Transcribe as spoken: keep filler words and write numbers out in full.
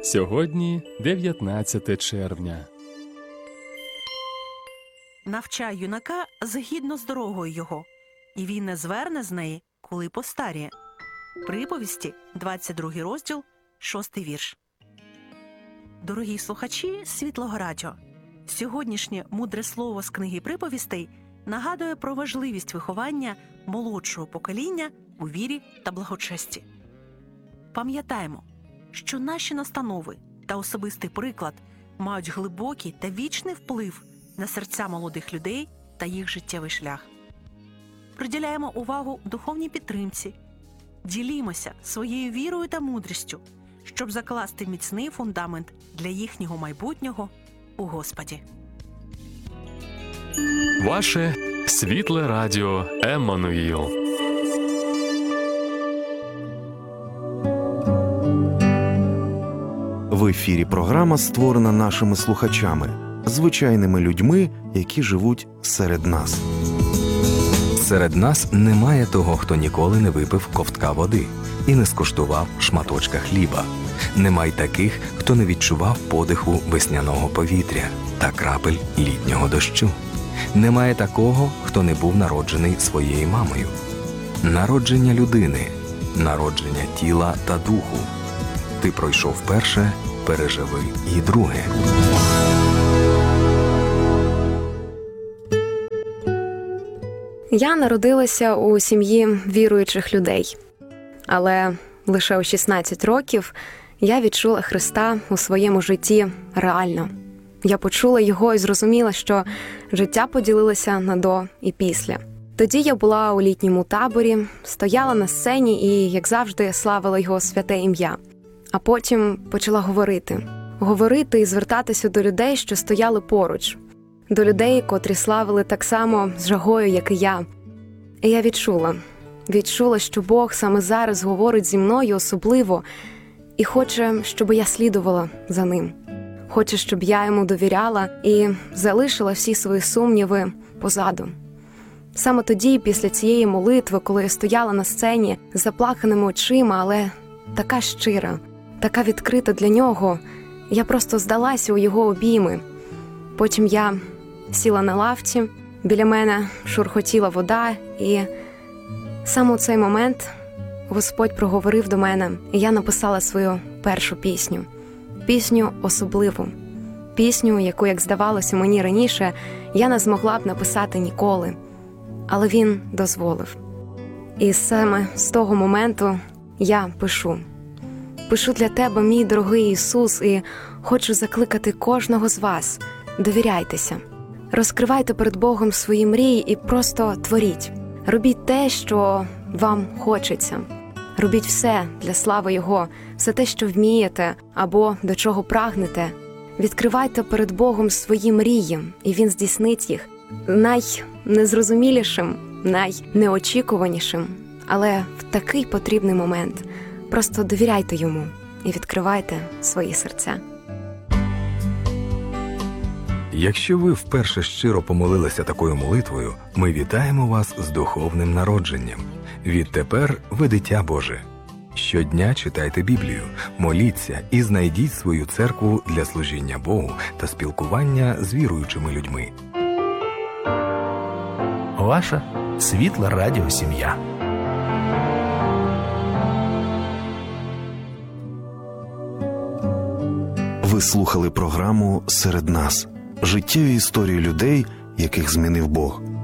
Сьогодні дев'ятнадцяте червня. Навчай юнака згідно з дорогою його, і він не зверне з неї, коли постаріє. Приповісті, двадцять другий розділ, шостий вірш. Дорогі слухачі Світлого Радіо, сьогоднішнє мудре слово з книги приповістей нагадує про важливість виховання молодшого покоління у вірі та благочесті. Пам'ятаємо, що наші настанови та особистий приклад мають глибокий та вічний вплив на серця молодих людей та їх життєвий шлях. Приділяємо увагу духовній підтримці, ділімося своєю вірою та мудрістю, щоб закласти міцний фундамент для їхнього майбутнього у Господі. Ваше Світле Радіо Еммануїл. В ефірі програма створена нашими слухачами, звичайними людьми, які живуть серед нас. Серед нас немає того, хто ніколи не випив ковтка води і не скуштував шматочка хліба. Немає таких, хто не відчував подиху весняного повітря та крапель літнього дощу. Немає такого, хто не був народжений своєю мамою. Народження людини, народження тіла та духу. Ти пройшов перше, переживи і друге. Я народилася у сім'ї віруючих людей. Але лише у шістнадцять років я відчула Христа у своєму житті реально. Я почула Його і зрозуміла, що життя поділилося на до і після. Тоді я була у літньому таборі, стояла на сцені і, як завжди, славила Його святе ім'я. А потім почала говорити. Говорити і звертатися до людей, що стояли поруч. До людей, котрі славили так само з жагою, як і я. І я відчула. Відчула, що Бог саме зараз говорить зі мною особливо і хоче, щоб я слідувала за Ним. Хоче, щоб я Йому довіряла і залишила всі свої сумніви позаду. Саме тоді, після цієї молитви, коли я стояла на сцені з заплаканими очима, але така щира, така відкрита для Нього, я просто здалася у Його обійми. Потім я сіла на лавці, біля мене шурхотіла вода, і саме у цей момент Господь проговорив до мене, і я написала свою першу пісню. Пісню особливу. Пісню, яку, як здавалося мені раніше, я не змогла б написати ніколи. Але Він дозволив. І саме з того моменту я пишу. Пишу для тебе, мій дорогий Ісус, і хочу закликати кожного з вас. Довіряйтеся. Розкривайте перед Богом свої мрії і просто творіть. Робіть те, що вам хочеться. Робіть все для слави Його, все те, що вмієте або до чого прагнете. Відкривайте перед Богом свої мрії, і Він здійснить їх найнезрозумілішим, найнеочікуванішим. Але в такий потрібний момент просто довіряйте Йому і відкривайте свої серця. Якщо ви вперше щиро помолилися такою молитвою, ми вітаємо вас з духовним народженням. Відтепер ви дитя Боже. Щодня читайте Біблію, моліться і знайдіть свою церкву для служіння Богу та спілкування з віруючими людьми. Ваша Світла Радіо Сім'я. Ви слухали програму «Серед нас» – життєві історії людей, яких змінив Бог.